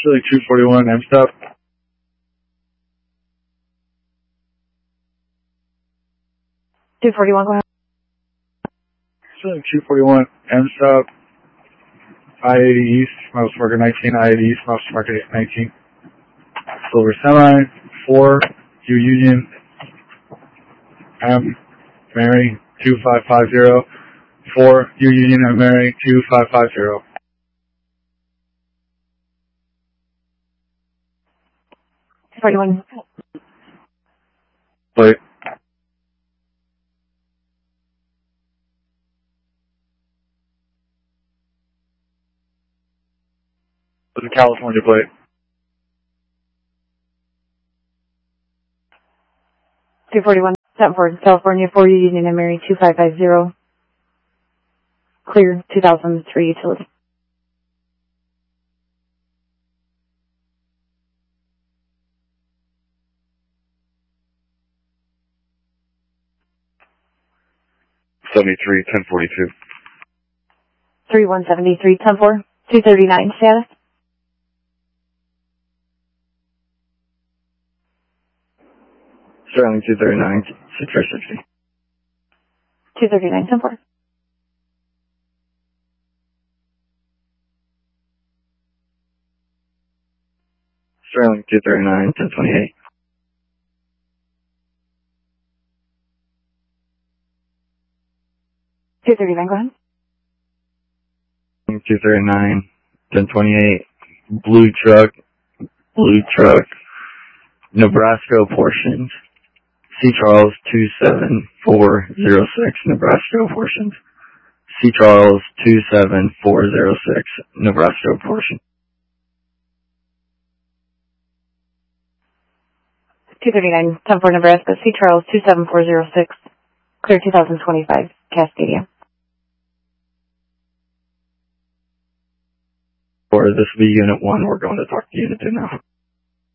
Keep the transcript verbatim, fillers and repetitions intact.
Sterling two forty-one, M stop. two forty-one, go ahead. Sterling two forty-one, M stop. I eighty East, Miles Market nineteen, I eighty East, Miles Market nineteen. Silver Semi, four, U Union, M, Mary, two five five zero. four, U Union, M, Mary, two five five zero. forty-one. Plate. It's a California plate. two forty-one, seven four, California, four U Union, M, Mary, two five five zero. Clear, two thousand three utility. seventy-three, ten forty-two. three one seven three, ten four, two thirty-nine, status. Sterling two thirty-nine, six four sixty. two thirty-nine, ten four. Sterling two thirty-nine, ten twenty-eight. two thirty-nine, go ahead. two thirty-nine, ten twenty-eight. Blue truck, blue truck. Nebraska portions. C. Charles two seven four zero six, Nebraska portions. C. Charles two seven four zero six, Nebraska portion. two thirty-nine, ten four, Nebraska, C. Charles two seven four zero six. Clear two thousand twenty-five, Cascadia. Or this will be Unit one, we're going to talk to Unit two now.